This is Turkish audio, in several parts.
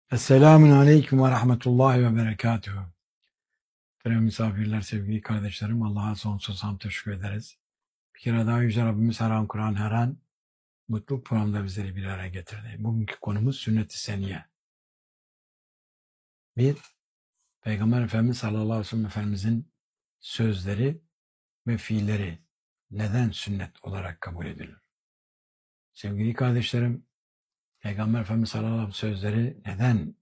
Esselamun Aleyküm ve Rahmetullahi ve Berekatuhu. Muhterem misafirler, sevgili kardeşlerim, Allah'a sonsuz hamd teşekkür ederiz. Bir kere daha Yüce Rabbimiz her an Kur'an her an mutluluk programda bizleri bir araya getirdi. Bugünkü konumuz sünnet-i seniye. Bir, Peygamber Efendimiz sallallahu aleyhi ve sellem Efendimizin sözleri ve fiilleri neden sünnet olarak kabul edilir? Sevgili kardeşlerim, Peygamber Efendimiz sallallahu aleyhi ve sellem sözleri neden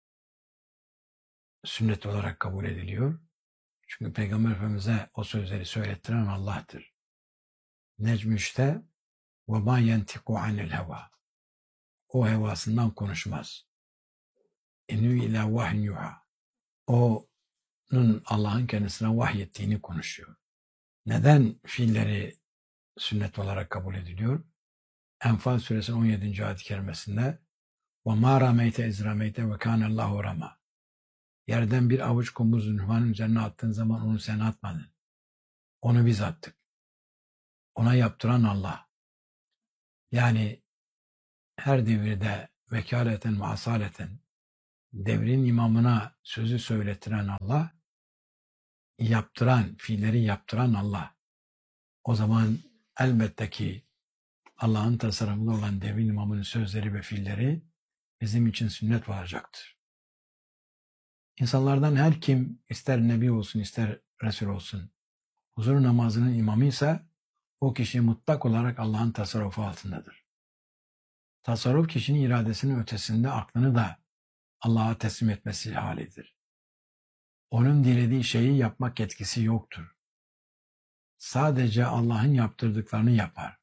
sünnet olarak kabul ediliyor? Çünkü Peygamber Efendimiz'e o sözleri söylettiren Allah'tır. Necm 3'te وَمَا يَنْتِقُ عَنِ الْهَوَى O hevasından konuşmaz. اِنُّ اِلَى وَحْنْ يُحَى O'nun Allah'ın kendisine vahyettiğini konuşuyor. Neden fiilleri sünnet olarak kabul ediliyor? Enfal suresinin 17. ayet-i kerimesinde وَمَا رَمَيْتَ اِذْ رَمَيْتَ وَكَانَ اللّٰهُ رَمَى Yerden bir avuç kumuz zünhümanın üzerine attığın zaman onu sen atmadın. Onu biz attık. Ona yaptıran Allah. Yani her devirde vekaleten ve asaleten devrin imamına sözü söylettiren Allah, fiilleri yaptıran Allah. O zaman elbette ki Allah'ın tasarrufunda olan devrin imamının sözleri ve fiilleri bizim için sünnet olacaktır. İnsanlardan her kim ister nebi olsun ister resul olsun huzur namazının imamıysa o kişi mutlak olarak Allah'ın tasarrufu altındadır. Tasarruf kişinin iradesinin ötesinde aklını da Allah'a teslim etmesi halidir. Onun dilediği şeyi yapmak yetkisi yoktur. Sadece Allah'ın yaptırdıklarını yapar.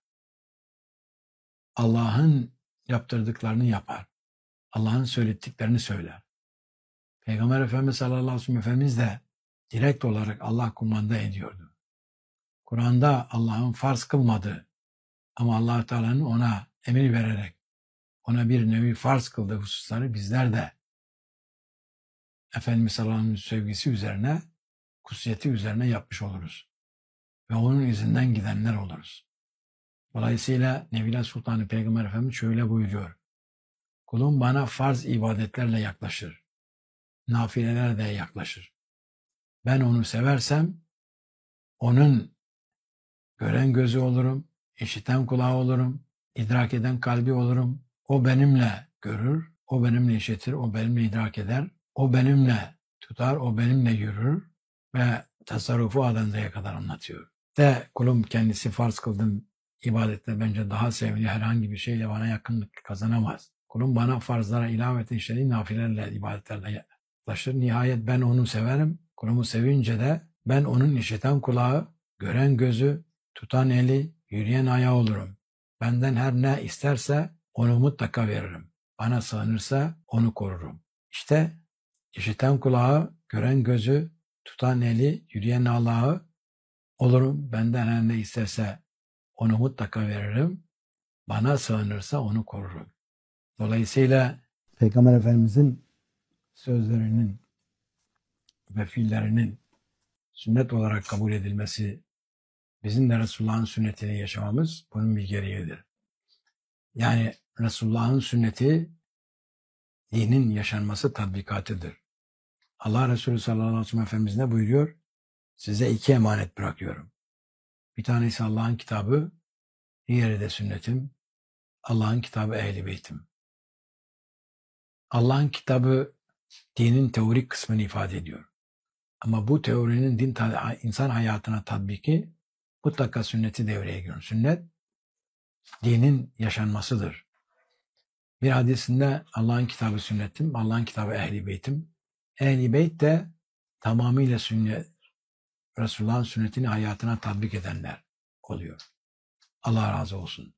Allah'ın yaptırdıklarını yapar. Allah'ın söylettiklerini söyler. Peygamber Efendimiz sallallahu aleyhi ve sellem Efendimiz de direkt olarak Allah kumanda ediyordu. Kur'an'da Allah'ın farz kılmadığı ama Allah Teala'nın ona emir vererek ona bir nevi farz kıldığı hususları bizler de Efendimiz sallallahu aleyhi ve sellem sevgisi üzerine, kutsiyeti üzerine yapmış oluruz. Ve onun izinden gidenler oluruz. Dolayısıyla Nebiler Sultanı Peygamber Efendimiz şöyle buyuruyor. Kulum bana farz ibadetlerle yaklaşır. Nafilelerle yaklaşır. Ben onu seversem onun gören gözü olurum, işiten kulağı olurum, idrak eden kalbi olurum. O benimle görür, o benimle işitir, o benimle idrak eder, o benimle tutar, o benimle yürür ve tasarrufu adındaya kadar anlatıyor. Kulum kendisi farz kıldığım ibadette bence daha sevgili herhangi bir şeyle bana yakınlık kazanamaz. Kulum bana farzlara ilaveten işlediği nafilelerle, ibadetlerle yaklaşır. Nihayet ben onu severim. Kulumu sevince de ben onun işiten kulağı, gören gözü, tutan eli, yürüyen ayağı olurum. Benden her ne isterse onu mutlaka veririm. Bana sığınırsa onu korurum. İşte işiten kulağı, gören gözü, tutan eli, yürüyen ayağı olurum. Benden her ne isterse onu mutlaka veririm. Bana sığınırsa onu korurum. Dolayısıyla Peygamber Efendimizin sözlerinin ve fiillerinin sünnet olarak kabul edilmesi, bizim de Resulullah'ın sünnetini yaşamamız bunun bir gereğidir. Yani Resulullah'ın sünneti dinin yaşanması tatbikatıdır. Allah Resulü sallallahu aleyhi ve sellem Efendimiz ne buyuruyor? Size 2 emanet bırakıyorum. Bir tanesi Allah'ın kitabı, diğeri de sünnetim. Allah'ın kitabı Ehl-i Beytim. Allah'ın kitabı dinin teorik kısmını ifade ediyor. Ama bu teorinin insan hayatına tatbiki mutlaka sünneti devreye giriyor. Sünnet dinin yaşanmasıdır. Bir hadisinde Allah'ın kitabı sünnetim, Allah'ın kitabı Ehl-i Beytim. Ehl-i Beyt de tamamıyla sünnet, Resulullah'ın sünnetini hayatına tatbik edenler oluyor. Allah razı olsun.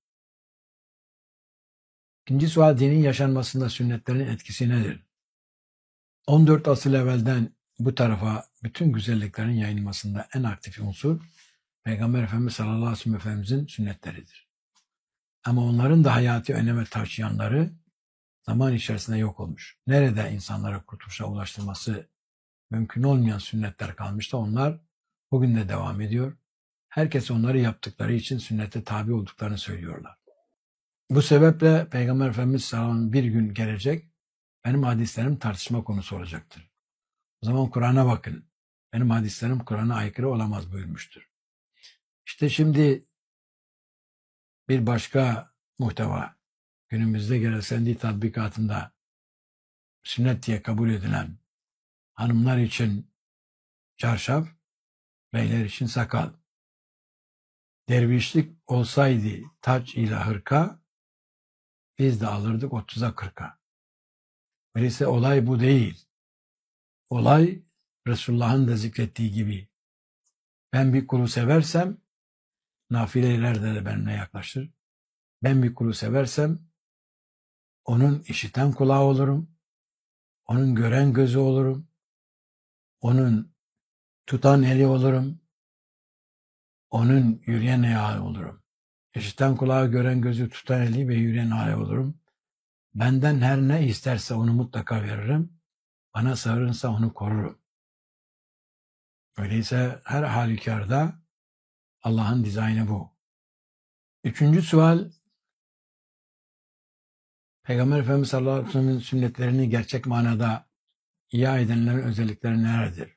İkinci sual, dinin yaşanmasında sünnetlerin etkisi nedir? 14 asıl evvelden bu tarafa bütün güzelliklerin yayılmasında en aktif unsur Peygamber Efendimiz sallallahu aleyhi ve sellem Efendimizin sünnetleridir. Ama onların da hayati öneme taşıyanları zaman içerisinde yok olmuş. Nerede insanlara kurtuluşa ulaştırması mümkün olmayan sünnetler kalmıştı, onlar bugün de devam ediyor. Herkes onları yaptıkları için sünnete tabi olduklarını söylüyorlar. Bu sebeple Peygamber Efendimiz sallallahu aleyhi ve sellem bir gün gelecek, benim hadislerim tartışma konusu olacaktır. O zaman Kur'an'a bakın. Benim hadislerim Kur'an'a aykırı olamaz buyurmuştur. İşte şimdi bir başka muhteva, günümüzde Gelesendi tatbikatında sünnet diye kabul edilen hanımlar için çarşaf, beyler için sakal. Dervişlik olsaydı taç ile hırka, biz de alırdık 30'a 40'a. Öyleyse olay bu değil. Olay Resulullah'ın da zikrettiği gibi. Ben bir kulu seversem nafilelerde de benimle yaklaşır. Ben bir kulu seversem onun işiten kulağı olurum. Onun gören gözü olurum. Onun tutan eli olurum. Onun yürüyen ayağı olurum. İşiten kulağı, gören gözü, tutan eli ve yürüyen ayağı olurum. Benden her ne isterse onu mutlaka veririm. Bana sığınırsa onu korurum. Öyleyse her halükarda Allah'ın dizaynı bu. Üçüncü sual, Peygamber Efendimiz sallallahu aleyhi ve sellem'in sünnetlerini gerçek manada ihya edenlerin özellikleri nelerdir?